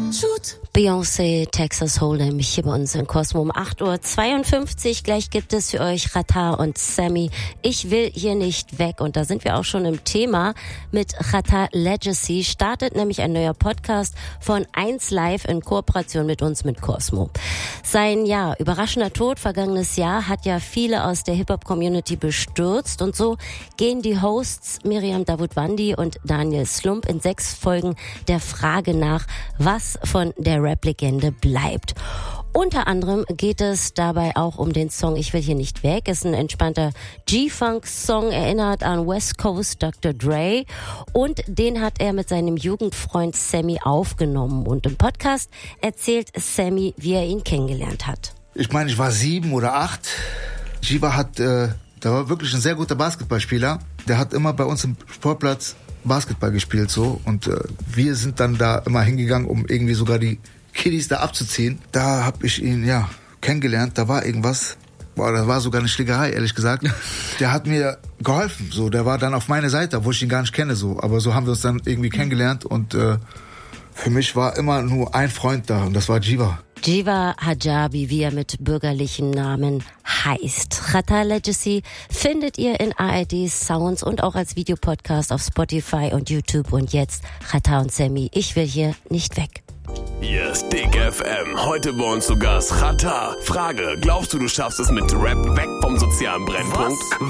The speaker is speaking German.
Beyoncé, Texas Hold'em, hier bei uns in Cosmo um 8:52 Uhr. Gleich gibt es für euch Xatar und Sammy. Ich will hier nicht weg. Und da sind wir auch schon im Thema. Mit Xatar Legacy startet nämlich ein neuer Podcast von 1Live in Kooperation mit uns, mit Cosmo. Sein überraschender Tod vergangenes Jahr hat ja viele aus der Hip-Hop-Community bestürzt. Und so gehen die Hosts Miriam Davutwandi und Daniel Slump in 6 Folgen der Frage nach, was von der Rap-Legende bleibt. Unter anderem geht es dabei auch um den Song Ich will hier nicht weg. Ist ein entspannter G-Funk-Song, erinnert an West Coast Dr. Dre. Und den hat er mit seinem Jugendfreund Sammy aufgenommen. Und im Podcast erzählt Sammy, wie er ihn kennengelernt hat. Ich meine, ich war 7 oder 8. Jiva der war wirklich ein sehr guter Basketballspieler. Der hat immer bei uns im Sportplatz Basketball gespielt so. Und wir sind dann da immer hingegangen, um irgendwie sogar die Kiddies da abzuziehen. Da habe ich ihn kennengelernt. Da war irgendwas. Da war sogar eine Schlägerei, ehrlich gesagt. Der hat mir geholfen. So, der war dann auf meiner Seite, wo ich ihn gar nicht kenne. So, aber so haben wir uns dann irgendwie kennengelernt. Und für mich war immer nur ein Freund da. Und das war Jiva. Jiva Hijabi, wie er mit bürgerlichen Namen heißt. Xatar Legacy findet ihr in ARD Sounds und auch als Videopodcast auf Spotify und YouTube. Und jetzt Xatar und Sammy. Ich will hier nicht weg. Hier ist Dick FM. Heute bei uns zu Gast Xatar. Frage: Glaubst du, du schaffst es mit Rap weg vom sozialen Brennpunkt? Was?